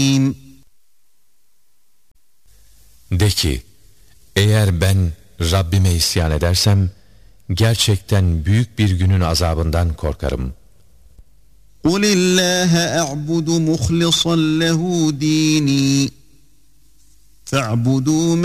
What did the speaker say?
De ki, eğer ben Rabbime isyan edersem, gerçekten büyük bir günün azabından korkarım. قُلِ اللّٰهَ أَعْبُدُ مُخْلِصًا لَهُ دِينِي فَاعْبُدُوا